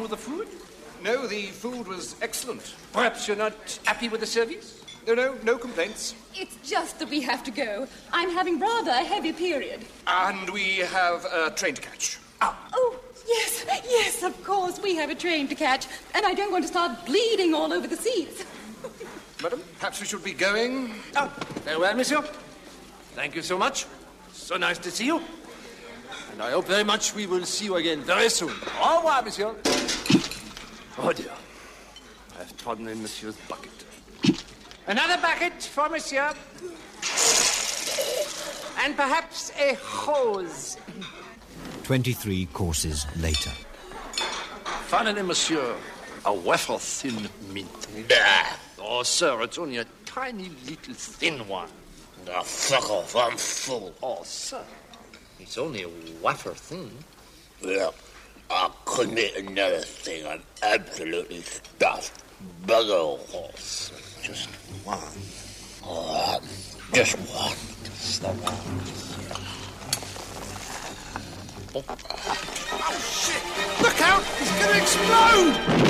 with the food? No, the food was excellent. Perhaps you're not happy with the service? No complaints. It's just that we have to go. I'm having rather a heavy period. And we have a train to catch. Oh, yes, of course, we have a train to catch, and I don't want to start bleeding all over the seats. Madam, perhaps we should be going. Oh, very well, monsieur. Thank you so much. So nice to see you. And I hope very much we will see you again very soon. Au revoir, monsieur. Oh, dear. I've trodden in monsieur's bucket. Another bucket for monsieur. And perhaps a hose. 23 courses later. Finally, monsieur, a wafer-thin mint. Bah. Oh, sir, it's only a tiny little thin one. Now, fuck off, I'm full. Oh, sir, it's only a wafer-thin. Well, I couldn't eat another thing. I'm absolutely stuffed. Bugger horse. Just one. Oh, just one. Just the one. Oh, shit! Look out! It's going to explode!